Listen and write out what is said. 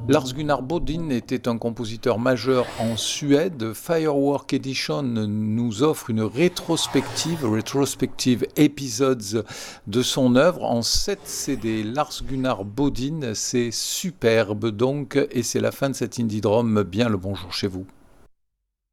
Lars-Gunnar Bodin était un compositeur majeur en Suède. Firework Edition nous offre une rétrospective épisodes de son œuvre en 7 CD. Lars-Gunnar Bodin, c'est superbe donc, et c'est la fin de cet Indie Drum. Bien le bonjour chez vous.